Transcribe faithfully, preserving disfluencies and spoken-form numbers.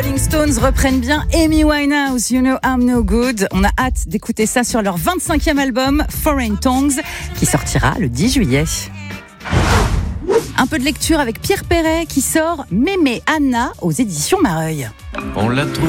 Rolling Stones reprennent bien Amy Winehouse, You Know I'm No Good. On a hâte d'écouter ça sur leur vingt-cinquième album, Foreign Tongues, qui sortira le dix juillet. Un peu de lecture avec Pierre Perret qui sort Mémé Anna aux éditions Mareuil. On l'a trouvé.